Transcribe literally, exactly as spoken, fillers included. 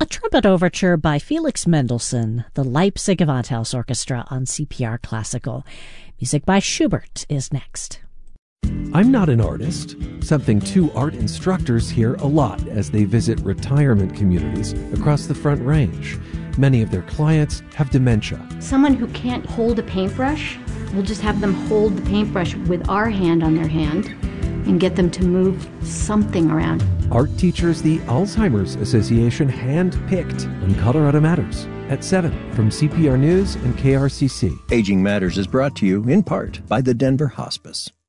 A trumpet overture by Felix Mendelssohn, the Leipzig Gewandhaus Orchestra on C P R Classical. Music by Schubert is next. I'm not an artist, something two art instructors hear a lot as they visit retirement communities across the Front Range. Many of their clients have dementia. Someone who can't hold a paintbrush, we'll just have them hold the paintbrush with our hand on their hand and get them to move something around. Art teachers the Alzheimer's Association hand-picked on Colorado Matters at seven from C P R News and K R C C. Aging Matters is brought to you in part by the Denver Hospice.